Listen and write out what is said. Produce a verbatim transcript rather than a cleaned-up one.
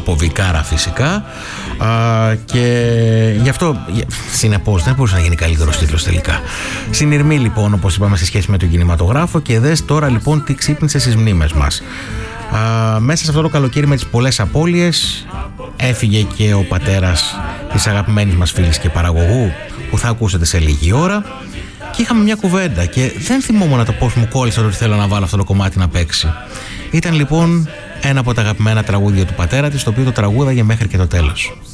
από Βικάρα φυσικά. Α, και γι' αυτό συνεπώς δεν μπορούσε να γίνει καλύτερος τίτλος τελικά. Συνειρμή λοιπόν, όπως είπαμε, σε σχέση με τον κινηματογράφο. Και δες τώρα λοιπόν τι ξύπνησε στις μνήμες μας. Α, μέσα σε αυτό το καλοκαίρι με τις πολλές απώλειες έφυγε και ο πατέρας της αγαπημένης μας φίλης και παραγωγού, που θα ακούσετε σε λίγη ώρα. Και είχαμε μια κουβέντα και δεν θυμόμουν το πώς μου κόλλησε ότι θέλω να βάλω αυτό το κομμάτι να παίξει. Ήταν λοιπόν ένα από τα αγαπημένα τραγούδια του πατέρα της, το οποίο το τραγούδαγε μέχρι και το τέλος.